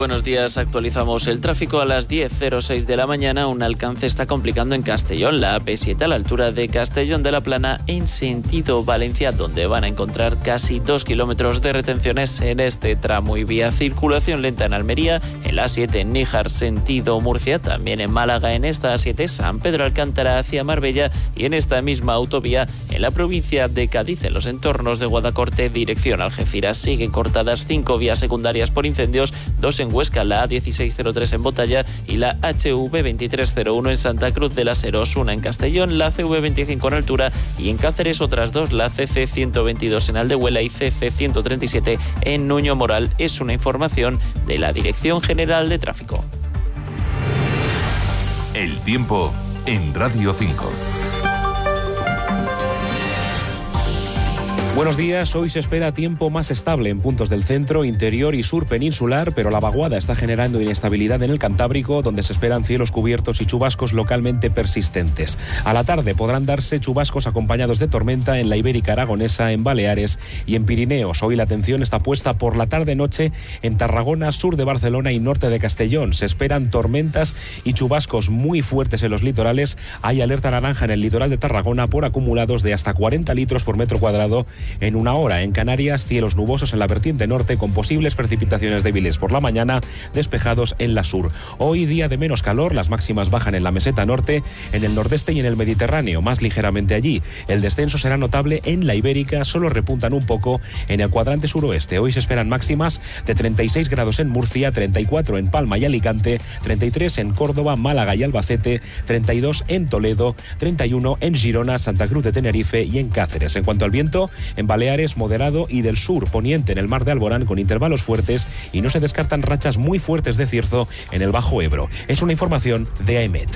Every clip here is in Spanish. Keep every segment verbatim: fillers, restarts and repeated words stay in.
Buenos días, actualizamos el tráfico a las diez cero seis de la mañana. Un alcance está complicando en Castellón, la A P siete a la altura de Castellón de la Plana en sentido Valencia, donde van a encontrar casi dos kilómetros de retenciones en este tramo y vía circulación lenta en Almería, en la A siete en Níjar sentido Murcia, también en Málaga en esta A siete San Pedro Alcántara hacia Marbella y en esta misma autovía en la provincia de Cádiz, en los entornos de Guadacorte dirección Algeciras. Siguen cortadas cinco vías secundarias por incendios, dos en Huesca, la A dieciséis cero tres en Botalla y la H V veintitrés cero uno en Santa Cruz de las Heros, una en Castellón, la C V veinticinco en Altura y en Cáceres otras dos, la C C ciento veintidós en Aldehuela y C C ciento treinta y siete en Nuño Moral. Es una información de la Dirección General de Tráfico. El tiempo en Radio cinco. Buenos días, hoy se espera tiempo más estable en puntos del centro, interior y sur peninsular, pero la vaguada está generando inestabilidad en el Cantábrico, donde se esperan cielos cubiertos y chubascos localmente persistentes. A la tarde podrán darse chubascos acompañados de tormenta en la Ibérica Aragonesa, en Baleares y en Pirineos. Hoy la atención está puesta por la tarde-noche en Tarragona, sur de Barcelona y norte de Castellón. Se esperan tormentas y chubascos muy fuertes en los litorales. Hay alerta naranja en el litoral de Tarragona por acumulados de hasta cuarenta litros por metro cuadrado en una hora. En Canarias, cielos nubosos en la vertiente norte con posibles precipitaciones débiles por la mañana, despejados en la sur. Hoy día de menos calor, las máximas bajan en la meseta norte, en el nordeste y en el Mediterráneo, más ligeramente allí. El descenso será notable en la Ibérica, solo repuntan un poco en el cuadrante suroeste. Hoy se esperan máximas de treinta y seis grados en Murcia, treinta y cuatro en Palma y Alicante, treinta y tres en Córdoba, Málaga y Albacete, treinta y dos en Toledo, treinta y uno en Girona, Santa Cruz de Tenerife y en Cáceres. En cuanto al viento, en Baleares moderado y del sur poniente en el mar de Alborán con intervalos fuertes y no se descartan rachas muy fuertes de cierzo en el Bajo Ebro. Es una información de A E M E T.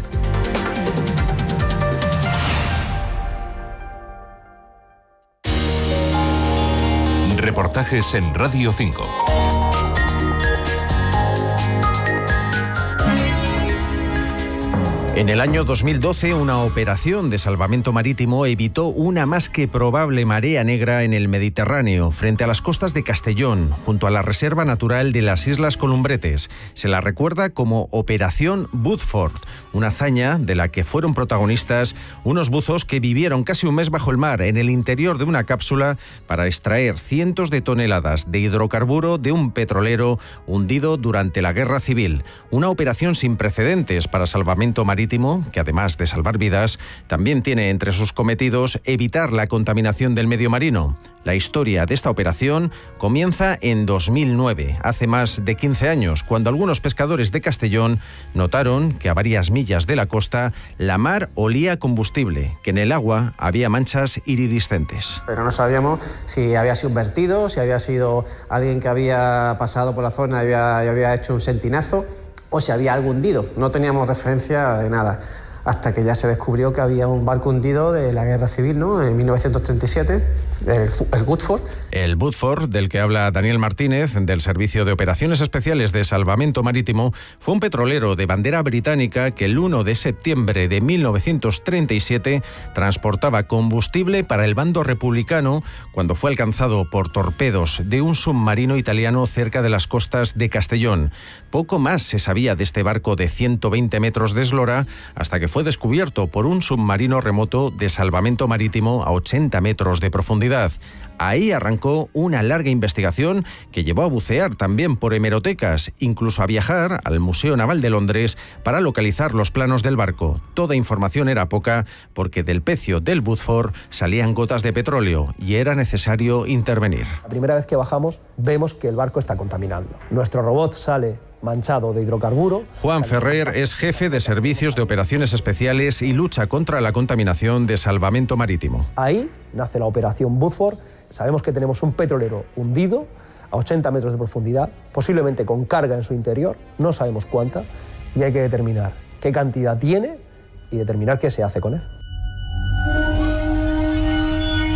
Reportajes en Radio cinco. En el año dos mil doce, una operación de salvamento marítimo evitó una más que probable marea negra en el Mediterráneo, frente a las costas de Castellón, junto a la Reserva Natural de las Islas Columbretes. Se la recuerda como Operación Woodford, una hazaña de la que fueron protagonistas unos buzos que vivieron casi un mes bajo el mar, en el interior de una cápsula, para extraer cientos de toneladas de hidrocarburo de un petrolero hundido durante la Guerra Civil. Una operación sin precedentes para salvamento marítimo, que además de salvar vidas, también tiene entre sus cometidos evitar la contaminación del medio marino. La historia de esta operación comienza en dos mil nueve, hace más de quince años, cuando algunos pescadores de Castellón notaron que a varias millas de la costa la mar olía a combustible, que en el agua había manchas iridiscentes. Pero no sabíamos si había sido un vertido, si había sido alguien que había pasado por la zona y había, y había hecho un sentinazo, o si había algo hundido. No teníamos referencia de nada, hasta que ya se descubrió que había un barco hundido de la Guerra Civil, ¿no?, en mil novecientos treinta y siete, el, el Woodford. El Woodford, del que habla Daniel Martínez, del Servicio de Operaciones Especiales de Salvamento Marítimo, fue un petrolero de bandera británica que el primero de septiembre de mil novecientos treinta y siete transportaba combustible para el bando republicano cuando fue alcanzado por torpedos de un submarino italiano cerca de las costas de Castellón. Poco más se sabía de este barco de ciento veinte metros de eslora hasta que fue descubierto por un submarino remoto de salvamento marítimo a ochenta metros de profundidad. Ahí arrancó una larga investigación que llevó a bucear también por hemerotecas, incluso a viajar al Museo Naval de Londres para localizar los planos del barco. Toda información era poca porque del pecio del Woodford salían gotas de petróleo y era necesario intervenir. La primera vez que bajamos vemos que el barco está contaminando. Nuestro robot sale manchado de hidrocarburo. Juan Ferrer es jefe de Servicios de Operaciones Especiales y lucha contra la contaminación de salvamento marítimo. Ahí nace la operación Woodford. Sabemos que tenemos un petrolero hundido a ochenta metros de profundidad, posiblemente con carga en su interior, no sabemos cuánta, y hay que determinar qué cantidad tiene y determinar qué se hace con él.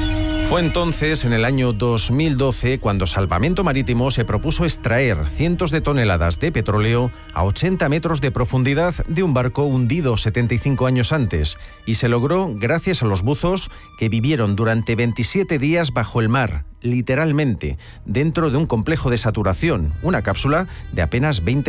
Fue entonces, en el año dos mil doce, cuando Salvamento Marítimo se propuso extraer cientos de toneladas de petróleo a ochenta metros de profundidad de un barco hundido setenta y cinco años antes. Y se logró gracias a los buzos que vivieron durante veintisiete días bajo el mar, literalmente, dentro de un complejo de saturación, una cápsula de apenas veinte